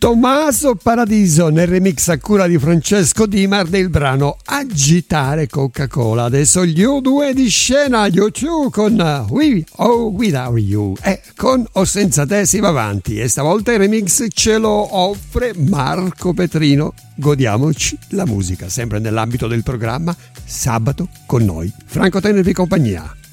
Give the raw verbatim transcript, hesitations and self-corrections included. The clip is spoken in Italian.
Tommaso Paradiso nel remix a cura di Francesco Dimar del brano Agitare Coca-Cola. Adesso gli U due di scena, gli U due con We Oh Without You e con O Senza Te si va avanti, e stavolta il remix ce lo offre Marco Petrino. Godiamoci la musica sempre nell'ambito del programma Sabato con noi. Franco Tenevi compagnia.